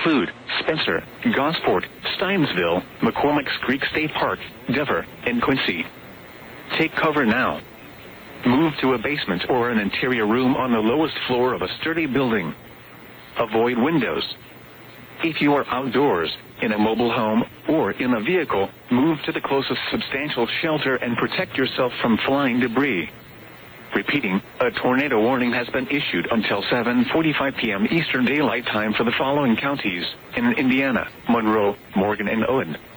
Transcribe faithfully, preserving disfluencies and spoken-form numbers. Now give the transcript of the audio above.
include Spencer, Gosport, Steinsville, McCormick's Creek State Park, Dever, and Quincy. Take cover now. Move to a basement or an interior room on the lowest floor of a sturdy building. Avoid windows. If you are outdoors, in a mobile home, or in a vehicle, move to the closest substantial shelter and protect yourself from flying debris. Repeating, a tornado warning has been issued until seven forty-five p.m. Eastern Daylight Time for the following counties in Indiana: Monroe, Morgan, and Owen.